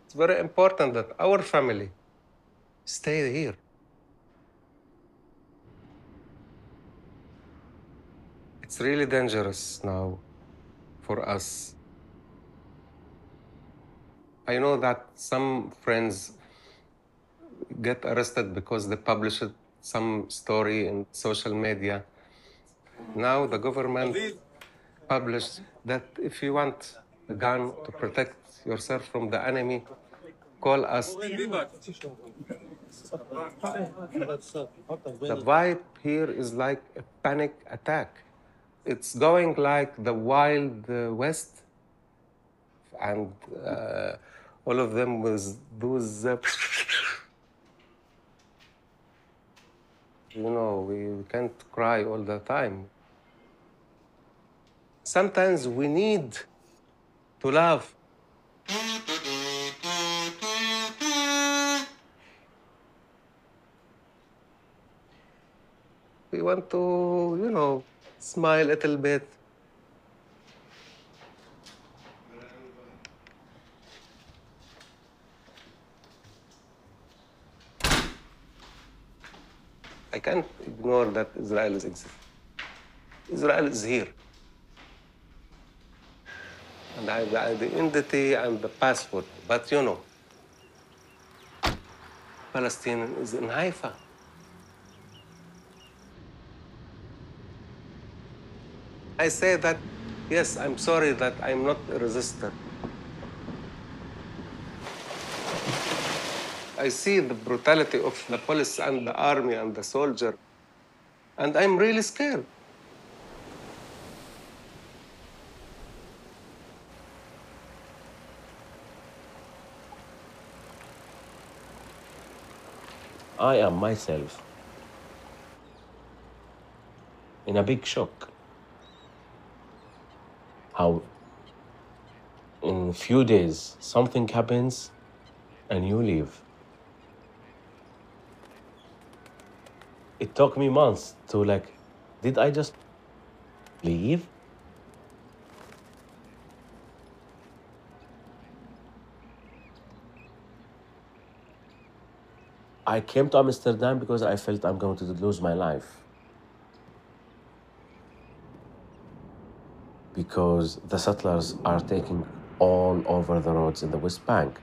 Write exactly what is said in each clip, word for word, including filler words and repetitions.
It's very important that our family stay here. It's really dangerous now for us. I know that some friends get arrested because they published some story in social media. Now the government published that if you want a gun to protect yourself from the enemy, call us. The vibe here is like a panic attack. It's going like the Wild uh, West, and uh, all of them with those, uh, you know, we, we can't cry all the time. Sometimes we need to laugh. We want to, you know, smile a little bit. I can't ignore that Israel is existing. Israel is here. And I have the identity and the passport. But you know, Palestine is in Haifa. I say that, yes, I'm sorry that I'm not a resistor. I see the brutality of the police and the army and the soldier, and I'm really scared. I am myself in a big shock. How in a few days something happens and you leave. It took me months to like, did I just leave? I came to Amsterdam because I felt I'm going to lose my life. Because the settlers are taking all over the roads in the West Bank.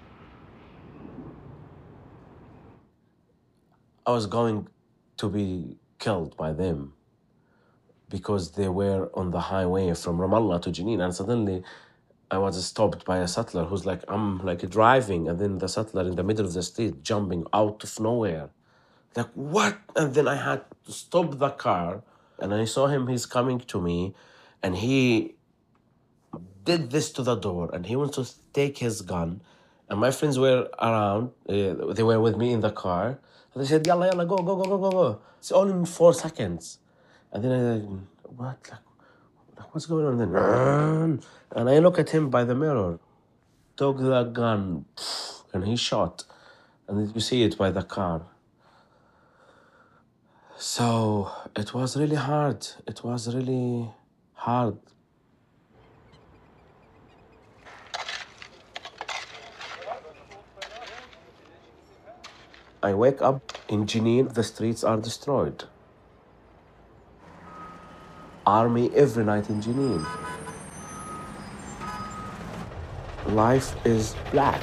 I was going to be killed by them because they were on the highway from Ramallah to Jenin, and suddenly I was stopped by a settler who's like, I'm like driving, and then the settler in the middle of the street jumping out of nowhere. Like, what? And then I had to stop the car, and I saw him, he's coming to me, and he did this to the door, and he wants to take his gun. And my friends were around, uh, they were with me in the car. And they said, Yalla, yalla, go, go, go, go, go, go. It's all in four seconds. And then I like, what? Like, like, what's going on then? Run. And I look at him by the mirror, took the gun, and he shot. And you see it by the car. So it was really hard. It was really hard. I wake up in Jenin, the streets are destroyed. Army every night in Jenin. Life is black.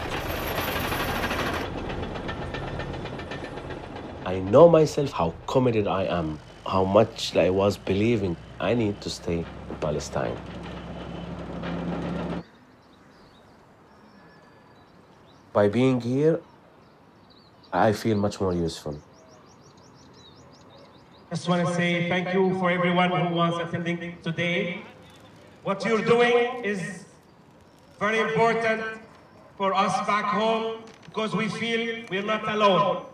I know myself how committed I am, how much I was believing I need to stay in Palestine. By being here, I feel much more useful. Just want to say thank you for everyone who was attending today. What you're doing is very important for us back home because we feel we're not alone.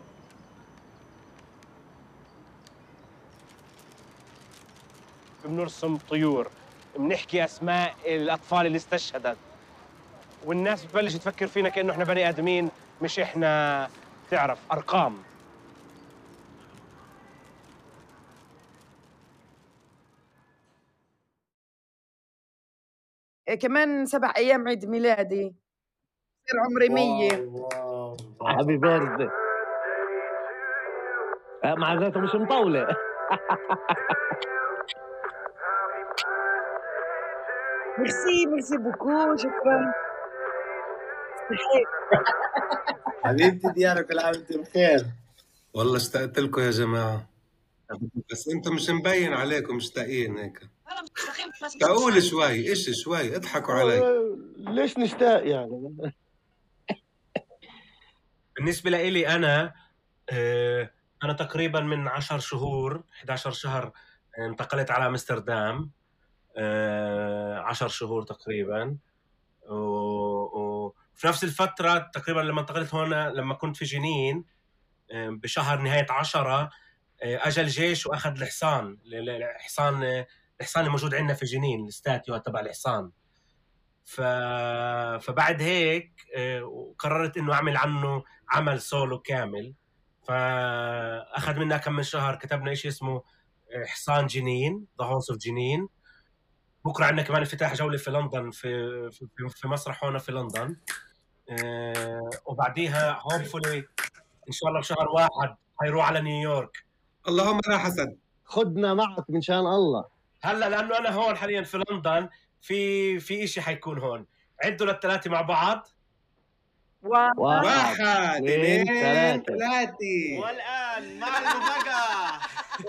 بنرسم طيور، بنحكي اسماء الاطفال اللي استشهدت، والناس بتبلش تفكر فينا كانه احنا بني ادمين، مش احنا تعرف ارقام. كمان سبع أيام عيد ميلادي. يصير عمري مية. واو هابي بيرثدي. مع ذاته مش مطولة. ميرسي ميرسي بوكو، شكرا. حبيبتي ديانا، كل عام وانت بخير. والله اشتقت لكم يا جماعة، بس انتم مش مبين عليكم مشتاقين هيك. اشتاقوا شوي، ايش شوي اضحكوا علي. ليش نشتاق يعني؟ بالنسبة لإلي أنا آه، أنا تقريبا من عشر شهور إحدى عشر شهر انتقلت على أمستردام. آه، عشر شهور تقريبا. وفي نفس الفترة تقريبا لما انتقلت هون، لما كنت في جنين آه، بشهر نهاية عشرة آه، أجى الجيش وأخذ الحصان. الحصان آه، الحصان اللي موجود عندنا في جنين، الاستاتيو تبع الحصان. ف... فبعد هيك آه، قررت إنه أعمل عنه عمل سولو كامل. فأخذ منا كم من شهر، كتبنا إشي اسمه آه، حصان جنين، The Horse of جنين. بكره عندنا كمان افتتاح جوله في لندن، في في, في مسرح هون في لندن. أه وبعديها هوبفولي ان شاء الله بشهر واحد حيروح على نيويورك. اللهم لا حسد. خدنا معك من شان الله. هلا لانه انا هون حاليا في لندن، في في شيء حيكون هون. عدوا للثلاثه مع بعض. واحد واحد اثنين اثنين ثلاثة. ثلاثة. والآن مع المفاجأة.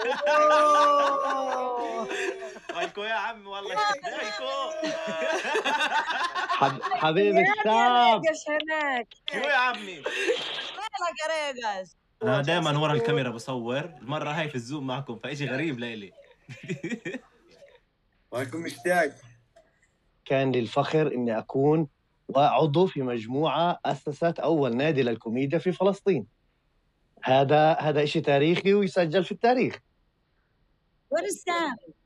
ويلكو يا عم، والله ويلكو. حب... حبيب يا الشاب. ريجاس هناك. شو يا عمي؟ مالك يا ريجاس؟ أنا دائما ورا الكاميرا بصور، المرة هاي في الزوم معكم، فإشي غريب لإلي. وأكون مشتاق. كان لي الفخر إني أكون وعضو في مجموعة أسست أول نادي للكوميديا في فلسطين. هذا هذا إشي تاريخي ويسجل في التاريخ. وين سام؟